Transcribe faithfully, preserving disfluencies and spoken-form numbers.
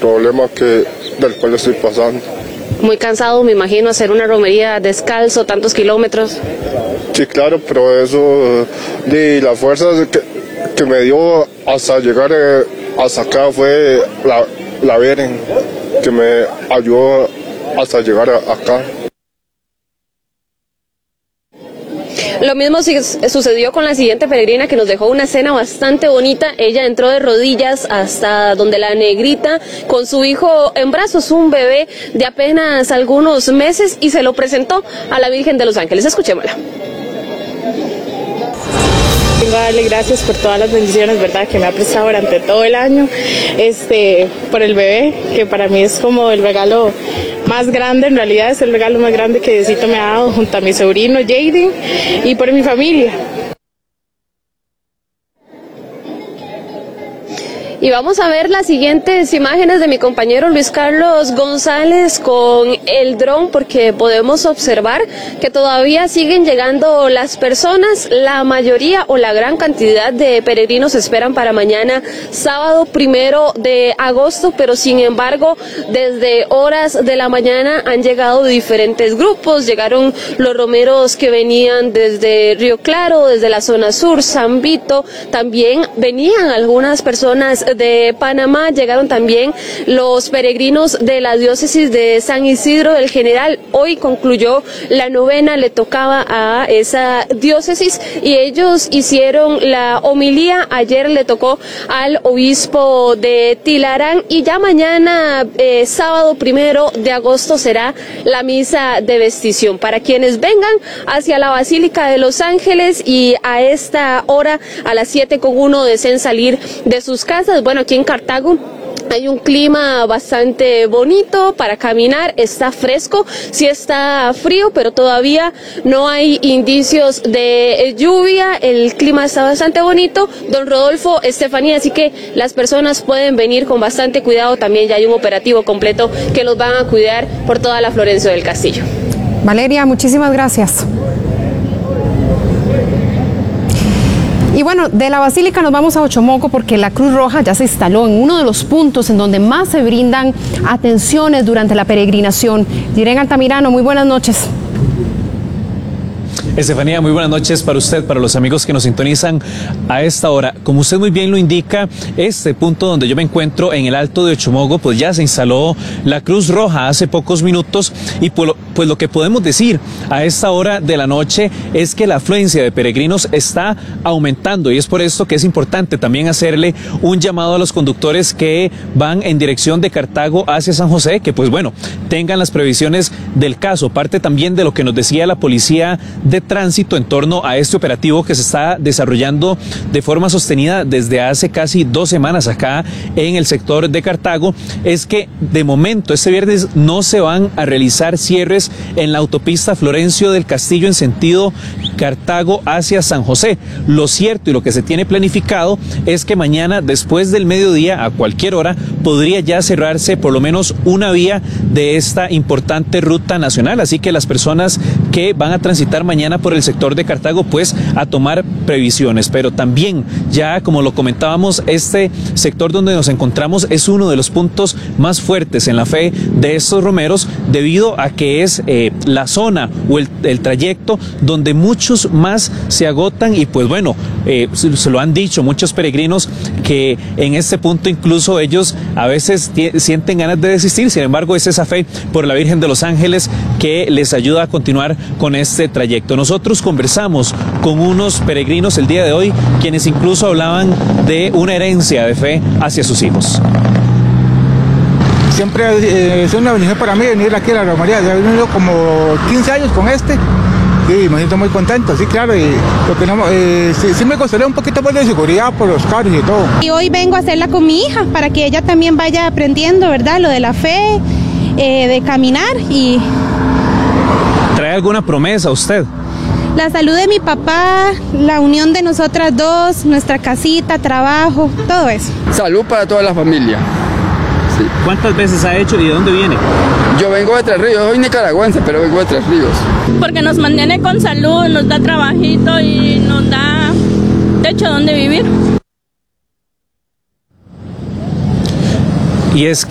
problema que, del cual estoy pasando. Muy cansado, me imagino, hacer una romería descalzo, tantos kilómetros. Sí, claro, pero eso, de la fuerza que, que me dio hasta llegar eh, hasta acá fue la, la Virgen, que me ayudó hasta llegar a, acá. Lo mismo sucedió con la siguiente peregrina, que nos dejó una escena bastante bonita. Ella entró de rodillas hasta donde la negrita con su hijo en brazos, un bebé de apenas algunos meses, y se lo presentó a la Virgen de los Ángeles. Escuchémosla. Vengo a darle gracias por todas las bendiciones, verdad, que me ha prestado durante todo el año, este, por el bebé, que para mí es como el regalo más grande, en realidad es el regalo más grande que Diosito me ha dado, junto a mi sobrino Jaden, y por mi familia. Y vamos a ver las siguientes imágenes de mi compañero Luis Carlos González con el dron, porque podemos observar que todavía siguen llegando las personas. La mayoría o la gran cantidad de peregrinos esperan para mañana, sábado primero de agosto, pero sin embargo, desde horas de la mañana han llegado diferentes grupos. Llegaron los romeros que venían desde Río Claro, desde la zona sur, San Vito, también venían algunas personas de Panamá, llegaron también los peregrinos de la diócesis de San Isidro del General. Hoy concluyó la novena, le tocaba a esa diócesis y ellos hicieron la homilía. Ayer le tocó al obispo de Tilarán y ya mañana, eh, sábado primero de agosto, será la misa de vestición. Para quienes vengan hacia la Basílica de los Ángeles y a esta hora, a las siete con uno, deseen salir de sus casas. Bueno, aquí en Cartago hay un clima bastante bonito para caminar, está fresco, sí está frío, pero todavía no hay indicios de lluvia, el clima está bastante bonito. Don Rodolfo, Estefanía, así que las personas pueden venir con bastante cuidado. También ya hay un operativo completo que los van a cuidar por toda la Florencio del Castillo. Valeria, muchísimas gracias. Y bueno, de la Basílica nos vamos a Ochomoco, porque la Cruz Roja ya se instaló en uno de los puntos en donde más se brindan atenciones durante la peregrinación. Irene Altamirano, muy buenas noches. Estefanía, muy buenas noches para usted, para los amigos que nos sintonizan a esta hora. Como usted muy bien lo indica, este punto donde yo me encuentro, en el Alto de Ochomoco, pues ya se instaló la Cruz Roja hace pocos minutos y pues lo, pues lo que podemos decir a esta hora de la noche es que la afluencia de peregrinos está aumentando, y es por esto que es importante también hacerle un llamado a los conductores que van en dirección de Cartago hacia San José, que pues bueno, tengan las previsiones del caso. Parte también de lo que nos decía la Policía de Tránsito en torno a este operativo que se está desarrollando de forma sostenida desde hace casi dos semanas acá en el sector de Cartago, es que de momento este viernes no se van a realizar cierres en la autopista Florencio del Castillo en sentido Cartago hacia San José. Lo cierto y lo que se tiene planificado es que mañana, después del mediodía, a cualquier hora, podría ya cerrarse por lo menos una vía de esta importante ruta nacional, así que las personas que van a transitar mañana por el sector de Cartago, pues a tomar previsiones. Pero también, ya como lo comentábamos, este sector donde nos encontramos es uno de los puntos más fuertes en la fe de estos romeros, debido a que es eh, la zona o el, el trayecto donde muchos más se agotan. Y pues bueno, eh, se, se lo han dicho muchos peregrinos, que en este punto incluso ellos a veces sienten ganas de desistir. Sin embargo, es esa fe por la Virgen de los Ángeles que les ayuda a continuar con este trayecto. Nosotros conversamos con unos peregrinos el día de hoy, quienes incluso hablaban de una herencia de fe hacia sus hijos. Siempre eh, es una bendición para mí venir aquí a la romería. Ya he venido como quince años con este. Sí, me siento muy contento, sí, claro. Y lo que no, eh, sí, sí me costaría un poquito más de seguridad por los carros y todo. Y hoy vengo a hacerla con mi hija para que ella también vaya aprendiendo, ¿verdad? Lo de la fe, eh, de caminar. Y ¿trae alguna promesa usted? La salud de mi papá, la unión de nosotras dos, nuestra casita, trabajo, todo eso. Salud para toda la familia. Sí. ¿Cuántas veces ha hecho y de dónde viene? Yo vengo de Tres Ríos, soy nicaragüense, pero vengo de Tres Ríos. Porque nos mantiene con salud, nos da trabajito y nos da techo donde vivir. Y es